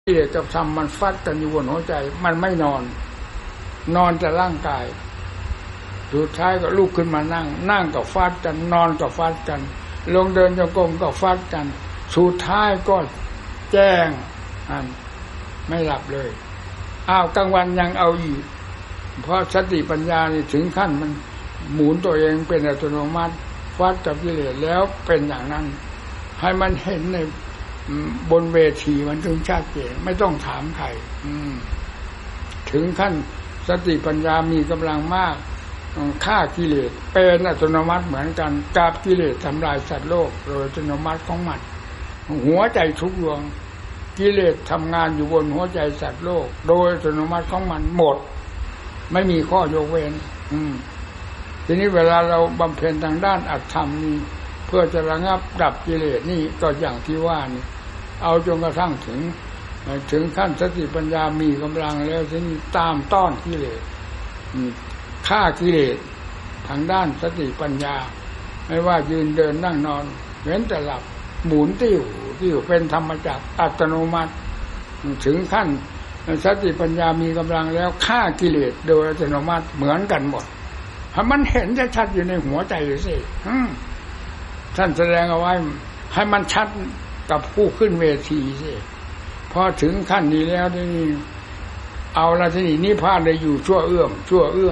กิเลสกับธรรมมันฟัดกันอยู่บนหัวใจมันไม่นอนแต่ร่างกายสุดท้ายก็ลุกขึ้นมานั่งก็ฟัดกันนอนก็ฟัดกันลงเดินจงกรมก็ฟัดกันสุดท้ายก็แจ้งไม่หลับเลยกลางวันยังเอาอีกเพราะสติปัญญานี่ถึงขั้นมันหมุนตัวเองเป็นอัตโนมัติฟัดกับกิเลสแล้วเป็นอย่างนั้นให้มันเห็นในบนเวทีมันถึงชัดเจนไม่ต้องถามใครถึงขั้นสติปัญญามีกำลังมากฆ่ากิเลสเป็นอัตโนมัติเหมือนกันกับกิเลสทำลายสัตว์โลกโดยอัตโนมัติของมันหัวใจทุกดวงกิเลสทำงานอยู่บนหัวใจสัตว์โลกโดยอัตโนมัติของมันหมดไม่มีข้อยกเว้นทีนี้เวลาเราบำเพ็ญทางด้านอัตธรรมนี่เพื่อจะระงับดับกิเลสนี่ก็อย่างที่ว่านี่เอาจนกระทั่งถึงขั้นสติปัญญามีกำลังแล้วทีนี้ตามต้อนกิเลสฆ่ากิเลสทางด้านสติปัญญาไม่ว่ายืนเดินนั่งนอนเว้นแต่หลับหมุนติ้วเป็นธรรมจักรอัตโนมัติถึงขั้นสติปัญญามีกำลังแล้วฆ่ากิเลสโดยอัตโนมัติเหมือนกันหมดให้มันเห็นชัดๆอยู่ในหัวใจสิท่านแสดงเอาไว้ให้มันชัดกับผู้ขึ้นเวทีสิพอถึงขั้นนี้แล้วนี่เอาละที่นี่นิพพานได้อยู่ชั่วเอื้อม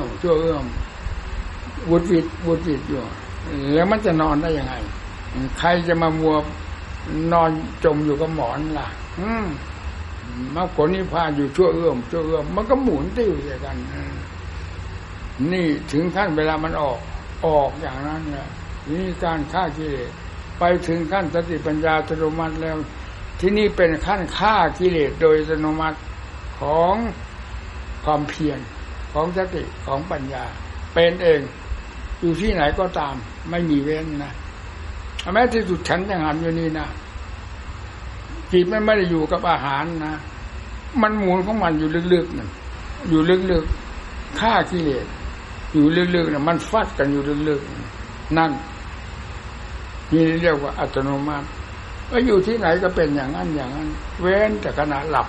วุดวิดอยู่แล้วมันจะนอนได้ยังไงใครจะมามัวนอนจมอยู่กับหมอนล่ะมรรคผลนิพพานอยู่ชั่วเอื้อมมันก็หมุนติ้วใส่กันนี่ถึงขั้นเวลามันออกอย่างนั้นแหละนี่การฆ่ากิเลสไปถึงขั้นสติปัญญาอัตโนมัติแล้วที่นี่เป็นขั้นฆ่ากิเลสโดยอัตโนมัติของความเพียรของสติของปัญญาเป็นเองอยู่ที่ไหนก็ตามไม่มีเว้นนะแม้ที่สุดฉันยังหันอยู่นี่นะจิตมันไม่ได้อยู่กับอาหารนะมันหมุนของมันอยู่ลึกๆนั่นอยู่ลึกๆฆ่ากิเลสอยู่ลึกๆนะมันฟัดกันอยู่ลึกๆนั่นนี่เรียกว่าอัตโนมัติว่าอยู่ที่ไหนก็เป็นอย่างนั้นเว้นแต่ขณะหลับ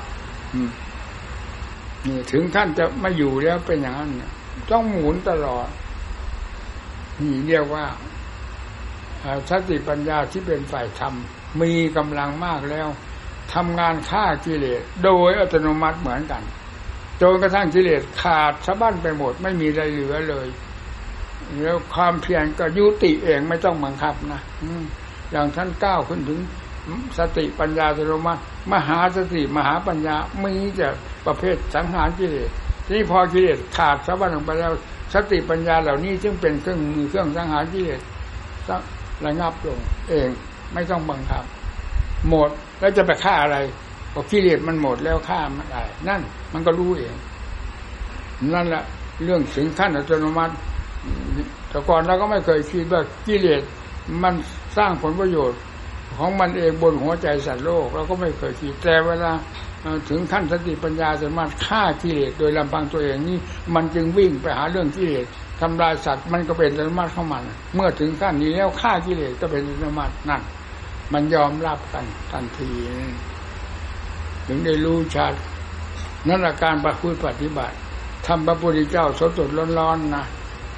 นี่ถึงขั้นจะไม่อยู่แล้วเป็นอย่างนั้นต้องหมุนตลอดนี่เรียกว่าสติปัญญาที่เป็นฝ่ายธรรมมีกำลังมากแล้วทำงานฆ่ากิเลสโดยอัตโนมัติเหมือนกันจนกระทั่งกิเลสขาดสะบั้นไปหมดไม่มีอะไรเหลือเลยแล้วความเพียรก็ยุติเองไม่ต้องบังคับนะอย่างท่านก้าวขึ้นถึงสติปัญญาอัตโนมัติมหาสติมหาปัญญามีแต่ประเภทสังหารกิเลสทีนี้พอกิเลสขาดสะบั้นลงไปแล้วสติปัญญาเหล่านี้จึงเป็นเครื่องมือเครื่องสังหารกิเลสระงับลงเองไม่ต้องบังคับหมดแล้วจะไปฆ่าอะไรพอกิเลสมันหมดแล้วฆ่ามันได้นั่นมันก็รู้เองนั่นแหละเรื่องถึงขั้นอัตโนมัติแต่ก่อนเราก็ไม่เคยคิดว่ากิเลสมันสร้างผลประโยชน์ของมันเองบนหัวใจสัตว์โลกเราก็ไม่เคยคิดแต่เวลาถึงขั้นสติปัญญาสามารถฆ่ากิเลสโดยลำพังตัวเองนี่มันจึงวิ่งไปหาเรื่องกิเลสทำลายสัตว์มันก็เป็นอัตโนมัติของมันเมื่อถึงขั้นนี้แล้วฆ่ากิเลสก็เป็นอัตโนมัตินั่นมันยอมรับกันทันทีถึงได้รู้ชัดนั่นอาการประพฤติปฏิบัติทำพระพุทธเจ้าสดๆร้อนๆนะ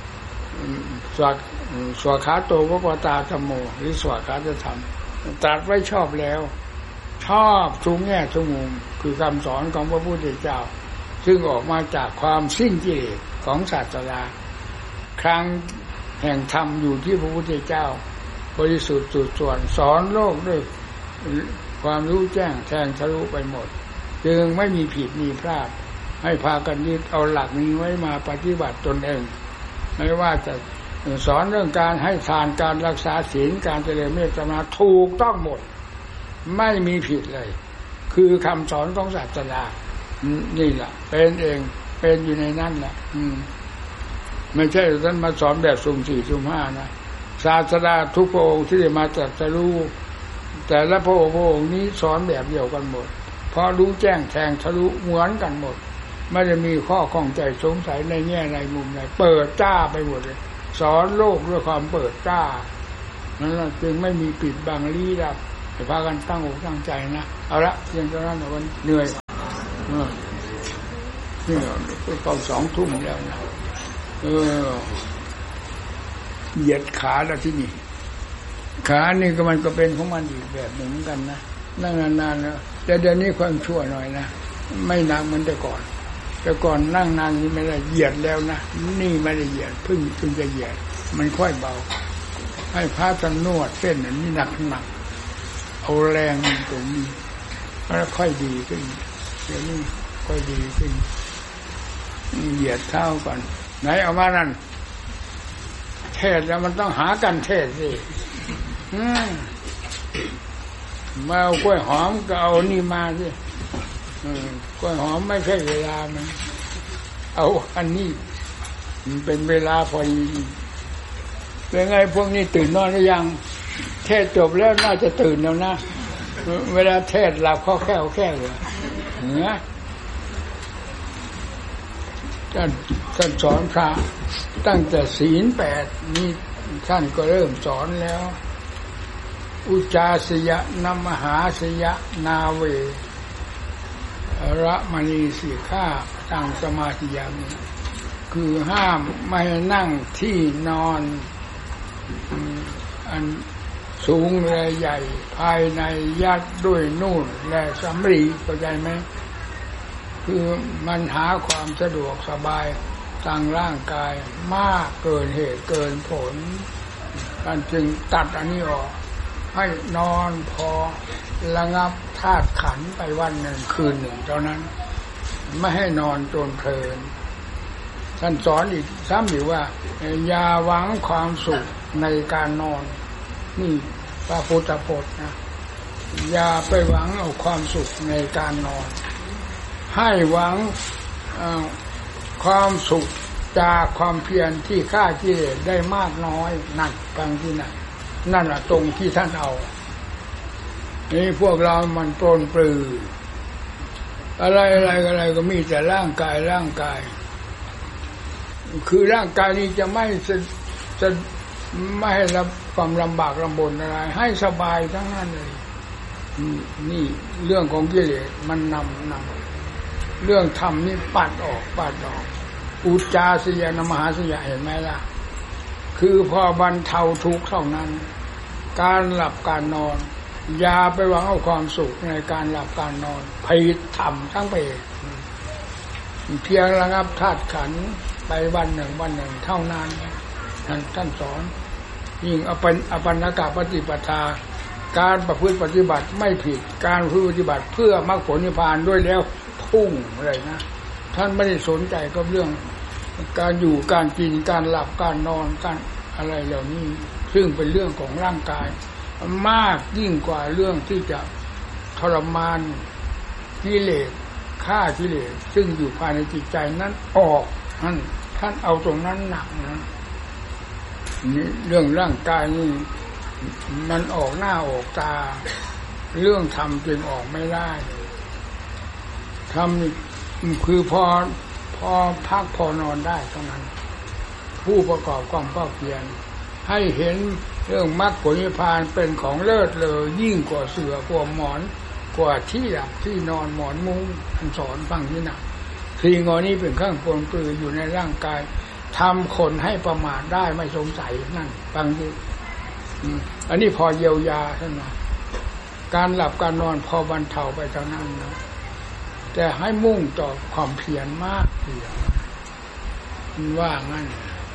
สวขาโตวะปตาธรรมโมหรือสวขาจะทำตรัสไว้ชอบแล้วชอบทุกแง่ทุกมุมคือคำสอนของพระพุทธเจ้าซึ่งออกมาจากความสิ้นกิเลสของศาสดาครั้งแห่งธรรมอยู่ที่พระพุทธเจ้าบริสุทธิ์สุดส่วนสอนโลกด้วยความรู้แจ้งแทงทะลุไปหมดจึงไม่มีผิดมีพลาดให้พากันยึดเอาหลักนี้ไว้มาปฏิบัติตนเองไม่ว่าจะสอนเรื่องการให้ทานการรักษาศีลการเจริญเมตตาถูกต้องหมดไม่มีผิดเลยคือคำสอนของศาสดานี่แหละเป็นเองเป็นอยู่ในนั้นแหละไม่ใช่ท่านมาสอนแบบสุ่มสี่สุ่มห้านะศาสดาทุกพระองค์ที่ได้มาตรัสรู้แต่ละพระองค์นี้สอนแบบเดียวกันหมดเพราะรู้แจ้งแทงทะลุเหมือนกันหมดไม่ได้มีข้อข้องใจสงสัยในแง่ในมุมไหนเปิดจ้าไปหมดเลยสอนโลกด้วยความเปิดจ้านั่นแหละจึงไม่มีปิดบังลี้ลับจะพากันตั้งอกตั้งใจนะเอาละเพียงเท่านั้นวันเหนื่อยนี่เข้า2 ทุ่มแล้วนะเหยียดขาแล้วที่นี่ขานี่ก็มันก็เป็นของมันอีกแบบหนึ่งเหมือนกันนะนั่งนานๆแล้วแต่เดี๋ยวนี้ความชั่วหน่อยนะไม่หนักเหมือนแต่ก่อนนั่งนานนี้ไม่ได้เหยียดแล้วนะนี่ไม่ได้เหยียดเพิ่งจะเหยียดมันค่อยเบาให้พระท่านนวดเส้นนี้หนักเอาแรงตรงนี้แล้วค่อยดีขึ้นเดี๋ยวนี้ค่อยดีขึ้นเหยียดเท้าก่อนไหนเอามานั่นเทศแล้วมันต้องหากันเทศสิมาเอากล้วยหอมก็เอานี่มาสิกล้วยหอมไม่ใช่เวลามันเอาอันนี้มันเป็นเวลาพอดีเป็นไงพวกนี้ตื่นนอนหรือยังเทศจบแล้วน่าจะตื่นแล้วนะเวลาเทศหลับเขาแค่เลยเนี่ยท่านสอนพระตั้งแต่ศีล 8นี่ท่านก็เริ่มสอนแล้วอุจจาสยะนัมมหาสยะนาเวระมณีสีข้าตั้งสมาธิยามคือห้ามไม่ให้นั่งที่นอนอันสูงและใหญ่ภายในยัดด้วยนู่นและสำลีเข้าใจไหมคือมันหาความสะดวกสบายทางร่างกายมากเกินเหตุเกินผลท่านจึงตัดอันนี้ออกให้นอนพอระงับธาตุขันธ์ไปวันหนึ่งคืนหนึ่งเท่านั้นไม่ให้นอนจนเพลินท่านสอนอีกซ้ำอีกว่าอย่าหวังความสุขในการนอนนี่พระพุทธพจน์นะอย่าไปหวังเอาความสุขในการนอนให้หวังความสุขจากความเพียรที่ฆ่ากิเลสได้มากน้อยนั่นฟังที่นั่นแหละตรงที่ท่านเอานี่พวกเรามันปรนปรืออะไรก็มีแต่ร่างกายคือร่างกายนี้จะไม่ให้รับความลำบากลำบนอะไรให้สบายทั้งนั้นเลยนี่เรื่องของกิเลสมันนำเรื่องธรรมนี่ปัดออกอุจจาสยะมหาสยะเห็นไหมล่ะคือพอบรรเทาทุกข์เท่านั้นการหลับการนอนอย่าไปหวังเอาความสุขในการหลับการนอนผิดธรรมทั้งไปเพียงระงับธาตุขันธ์ไปวันหนึ่งเท่านั้นท่านสอนยิ่งอปันนกปฏิปทาการประพฤติปฏิบัติไม่ผิดการปฏิบัติเพื่อมรรคผลนิพพานด้วยแล้วพุ่งเลยนะท่านไม่ได้สนใจกับเรื่องการอยู่การกินการหลับการนอนการอะไรเหล่านี้ซึ่งเป็นเรื่องของร่างกายมากยิ่งกว่าเรื่องที่จะทรมานกิเลสฆ่ากิเลสซึ่งอยู่ภายในจิตใจนั้นออกท่านเอาตรงนั้นหนักนะนี่เรื่องร่างกายนี่มันออกหน้าออกตาเรื่องธรรมจึงออกไม่ได้ธรรมคือพอพักพอนอนได้เท่านั้นผู้ประกอบความภาคเพียรให้เห็นเรื่องมรรคผลนิพพานเป็นของเลิศเลอยิ่งกว่าเสื่อกว่าหมอนกว่าที่หลับที่นอนหมอนมุ้งท่านสอนฟังที่หนักสิ่งเหล่านี้เป็นเครื่องปรนปรืออยู่ในร่างกายทำคนให้ประมาทได้ไม่สงสัยนั่นฟังดิอันนี้พอเยียวยาท่านนะการหลับการนอนพอบรรเทาไปเท่านั้นนะแต่ให้มุ่งต่อความเพียรมากเพียงว่างั้น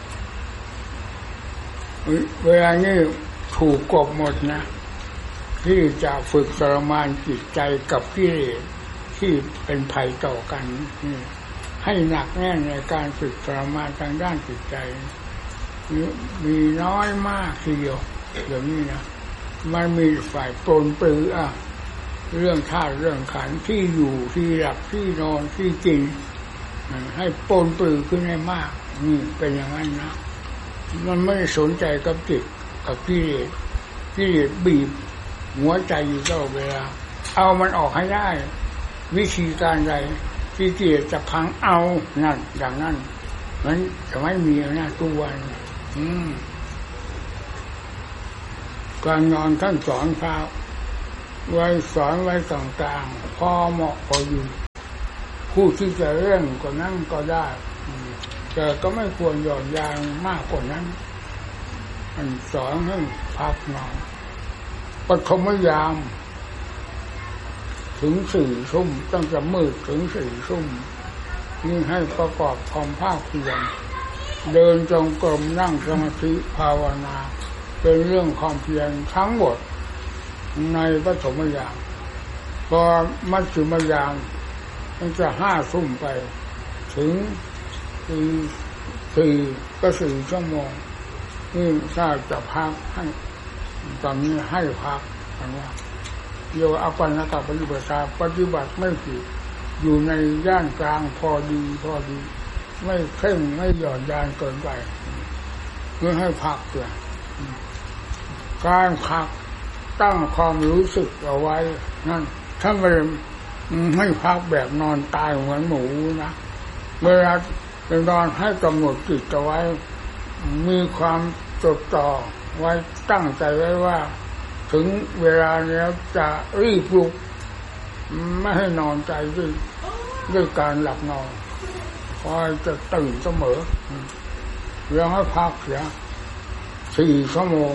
เวลานี้ถูกกบหมดนะที่จะฝึกทรมานจิตใจกับกิเลสที่เป็นภัยต่อกันให้หนักแน่นในการฝึกทรมานทางด้านจิตใจมีน้อยมากทีเดียวอย่างนี้นะมันมีฝ่ายปรนปรือเรื่องธาตุเรื่องขันธ์ที่อยู่ที่หลับที่นอนที่กินให้ปรนปรือขึ้นให้มากนี่เป็นอย่างนั้นนะมันไม่สนใจกับจิตกับกิเลสบีบหัวใจอยู่ตลอดเวลาเอามันออกให้ได้วิธีการใดที่กิเลสจะพังเอานั่นอย่างนั้นมันจะไม่มีนะทุกวันการนอนท่านสอนพระไว้สอนไว้ต่างๆพอเหมาะพออยู่ผู้ที่จะเร่งกว่านั้นก็ได้แต่ก็ไม่ควรหย่อนยานมากกว่านั้นมันสอนให้พักหน่อยปฐมยามถึง4 ทุ่มตั้งแต่มืดถึง4 ทุ่มนี่ให้ประกอบความภาคเพียรเดินจงกรมนั่งสมาธิภาวนาเป็นเรื่องความเพียรทั้งหมดในปฐมยามพอมัชฌิมยามตั้งแต่5 ทุ่มไปถึง4 ก็4 ชั่วโมงนี่ถ้าจะพักให้ตอนนี้ให้พักกันว่าเดี๋ยวอัปปนากปฏิบัติปฏิบัติไม่ผิดอยู่ในย่านกลางพอดีไม่เคร่งไม่หย่อนยานเกินไปเพื่อให้พักเพื่อการพักตั้งความรู้สึกเอาไว้นั่นถ้าไม่พักแบบนอนตายเหมือนหมูนะเวลาเป็นนอนให้กำหนดจิตเอาไว้มีความจดจ่อไว้ตั้งใจไว้ว่าถึงเวลาแล้วจะรีบลุกไม่ให้นอนใจด้วยการหลับนอนคอยจะตื่นเสมอแล้วให้พักเสีย4 ชั่วโมง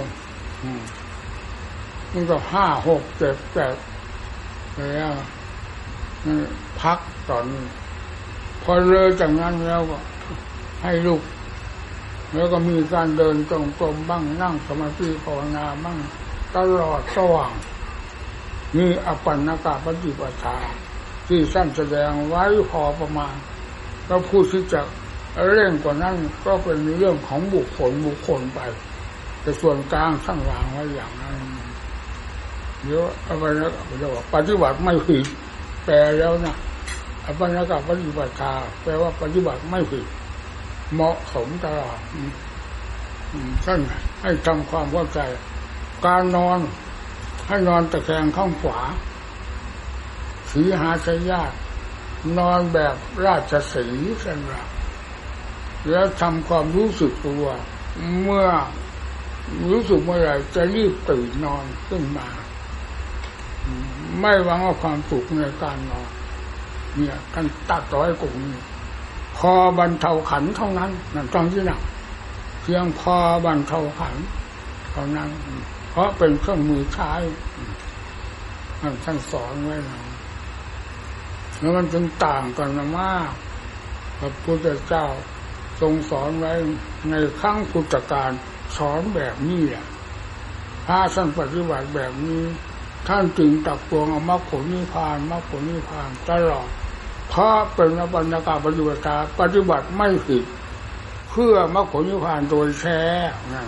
มันก็5 6 7 8แล้วพักตอนนี้พอเลยจากนั้นแล้วก็ให้ลุกแล้วก็มีการเดินจงกรมบ้างนั่งสมาธิภาวนาบ้างตลอดสว่างมีอัปปนากปฏิปทาที่สั้นแสดงไว้พอประมาณแล้วผู้ที่จะเร่งกว่านั้นก็เป็นเรื่องของบุคคลไปแต่ส่วนกลางทั้งวางไว้อย่างนั้นเดี๋ยวอัปปนากปฏิบัติไม่ผิดแปลแล้วนะอัปปนากปฏิปทาแปลว่าปฏิบัติไม่ผิดเหมาะสมตลอดท่านให้ทำความเข้าใจการนอนให้นอนตะแคงข้างขวาสีหาชยาตนอนแบบราชสีห์สำหรับแล้วทำความรู้สึกตัวเมื่อรู้สึกเมื่อไหร่จะรีบตื่นนอนขึ้นมาไม่หวังเอาความสุขในการนอนเนี่ยกันตัดต่อให้กลุ่มนี้พอบรรเทาขันเท่านั้นนั่นตรงที่นั่งเพียงพอบรรเทาขันเท่านั้นเพราะเป็นเครื่องมือใช้ท่านสอนไว้นะแล้วมันจึงต่างกันมากพระพุทธเจ้าทรงสอนไว้ในครั้งพุทธกาลสอนแบบนี้แหละถ้าท่านปฏิบัติแบบนี้ท่านจึงตักตวงเอามรรคผลนิพพานตลอดเพราะเป็นอัปปนากปฏิปทาปฏิบัติไม่ผิดเพื่อมรรคผลนิพพานโดยแท้นั่น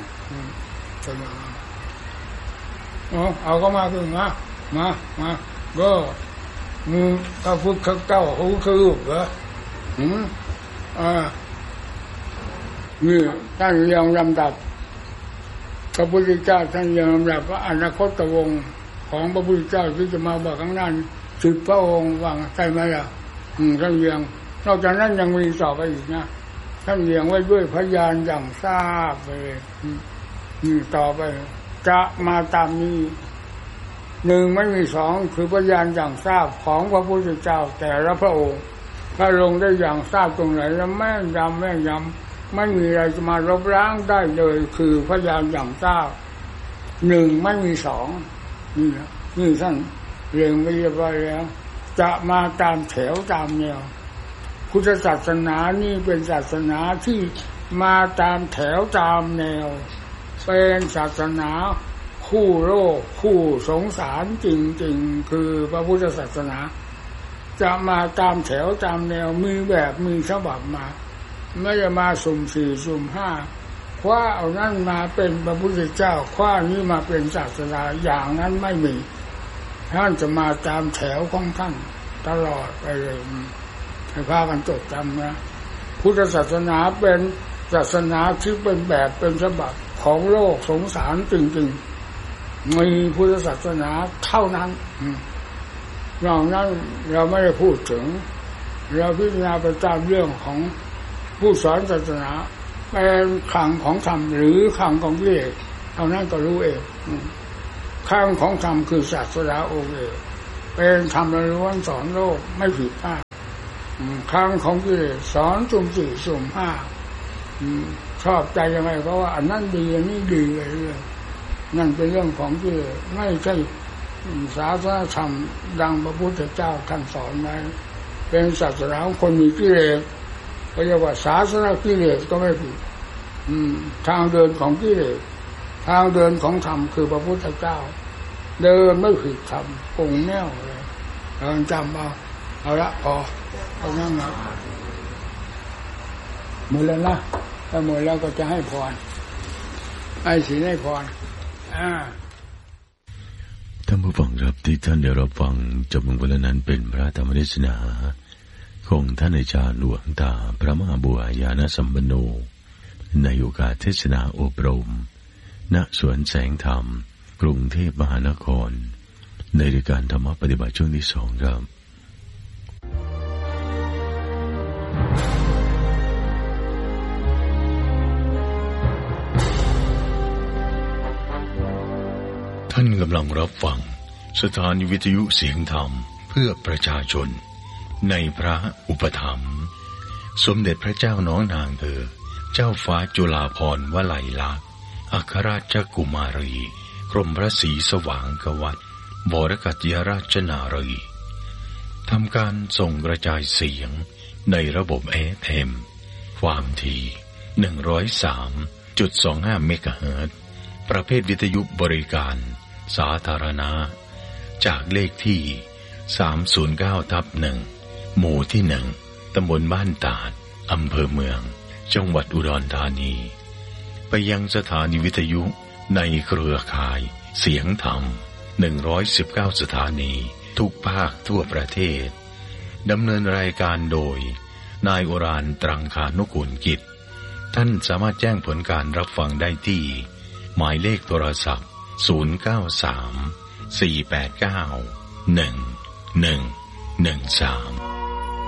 เอาก็มาขึ้นมาก็มือพระพุทธเจ้าเขาคือเหรอนี่ท่านยังลำดับพระพุทธเจ้าท่านยังลำดับว่าอนาคตวงศ์ของพระพุทธเจ้าที่จะมาบอกข้างหน้า10 พระองค์ว่าใช่ไหมล่ะท่านเรียงนอกจากนั้นยังมีต่อไปอีกนะท่านเรียงไว้ด้วยพยานอย่างทราบไปต่อไปจะมาตามนี้1ไม่มี2คือพยานอย่างทราบของพระพุทธเจ้าแต่ละพระองค์ถ้าลงได้อย่างทราบตรงไหนแล้วแม่นยำไม่มีอะไรจะมาลบล้างได้เลยคือพยานอย่างทราบ1ไม่มี2นี่ท่านเรียงไว้เรียบร้อยแล้วจะมาตามแถวตามแนวพุทธศาสนานี่เป็นศาสนาที่มาตามแถวตามแนวเป็นศาสนาคู่โลกคู่สงสารจริงๆคือพระพุทธศาสนาจะมาตามแถวตามแนวมีแบบมีฉบับมาไม่จะมาสุ่ม4สุ่ม5คว้าเอานั่นมาเป็นพระพุทธเจ้าคว้านี้มาเป็นศาสนาอย่างนั้นไม่มีท่านจะมาตามแถวของท่านตลอดไปเลยให้พากันจดจำนะพุทธศาสนาเป็นศาสนาที่เป็นแบบเป็นฉบับของโลกสงสารจริงๆมีพุทธศาสนาเท่านั้นนอกนั้นเราไม่ได้พูดถึงเราพิจารณาไปตามเรื่องของผู้สอนศาสนาเป็นขังของธรรมหรือขังของกิเลสเท่านั้นก็รู้เองข้างของธรรมคือศาสดาองค์เอกเป็นธรรมล้วนสอนโลกไม่ผิดพลาดข้างของกิเลสสอนสุ่มสี่สุ่มห้าชอบใจยังไงเพราะว่าอันนั้นดีอันนี้ดีอะไรเรื่องนั่นเป็นเรื่องของกิเลสไม่ใช่ศาสนาธรรมดังพระพุทธเจ้าท่านสอนไว้เป็นศาสนาของคนมีกิเลสก็เรียกว่าศาสนากิเลสก็ไม่ผิดทางเดินของกิเลสทางเดินของธรรมคือพระพุทธเจ้าเดินไม่ผิดธรรมคงแน่วเลยจำเอาละพอเอานั่งนะหมดแล้วนะถ้าหมดแล้วก็จะให้พรให้ศีลให้พรท่านผู้ฟังครับที่ท่านได้รับฟังจบลงไปแล้วนั้นเป็นพระธรรมเทศนาของท่านอาจารย์หลวงตาพระมหาบัวญาณสัมปันโนในโอกาสเทศนาอบรมณสวนแสงธรรมกรุงเทพมหานครในรายการธรรมปฏิบัติช่วงที่2ครับท่านกำลังรับฟังสถานีวิทยุเสียงธรรมเพื่อประชาชนในพระอุปถัมภ์สมเด็จพระเจ้าน้องนางเธอเจ้าฟ้าจุฬาภรณ์วลัยลักษณ์อัครราชกุมารีกรมพระศรีสว่างกวัตรบรกัติยราชนารีทำการส่งกระจายเสียงในระบบ FM ความถี่ 103.25 เมกะเฮิรตซ์ประเภทวิทยุบริการสาธารณะจากเลขที่ 309/1 หมู่ที่ 1 ตำบลบ้านตาดอำเภอเมืองจังหวัดอุดรธานีไปยังสถานีวิทยุในเครือข่ายเสียงธรรม119สถานีทุกภาคทั่วประเทศดำเนินรายการโดยนายโอรานตรังคานุกูลกิจท่านสามารถแจ้งผลการรับฟังได้ที่หมายเลขโทรศัพท์093 489 1113